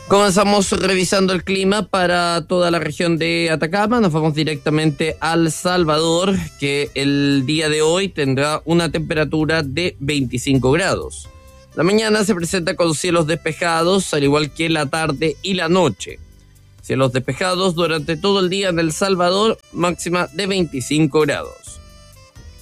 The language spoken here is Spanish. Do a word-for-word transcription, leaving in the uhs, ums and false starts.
Comenzamos revisando el clima para toda la región de Atacama. Nos vamos directamente a El Salvador, que el día de hoy tendrá una temperatura de veinticinco grados. La mañana se presenta con cielos despejados, al igual que la tarde y la noche. Cielos despejados durante todo el día en El Salvador, máxima de veinticinco grados.